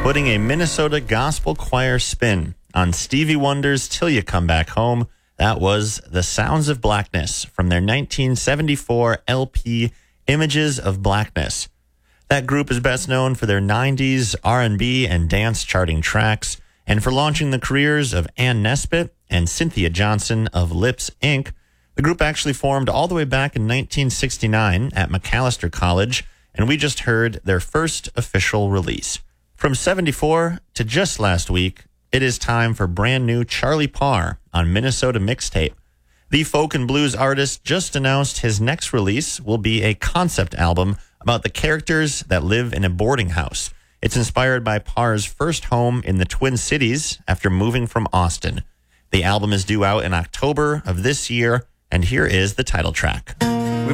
putting a Minnesota gospel choir spin on Stevie Wonder's Till You Come Back Home. That was The Sounds of Blackness from their 1974 LP, Images of Blackness. That group is best known for their 90s R&B and dance charting tracks, and for launching the careers of Ann Nesbitt and Cynthia Johnson of Lips, Inc. The group actually formed all the way back in 1969 at Macalester College, and we just heard their first official release. From 74 to just last week, it is time for brand new Charlie Parr on Minnesota Mixtape. The folk and blues artist just announced his next release will be a concept album about the characters that live in a boarding house. It's inspired by Parr's first home in the Twin Cities after moving from Austin. The album is due out in October of this year, and here is the title track.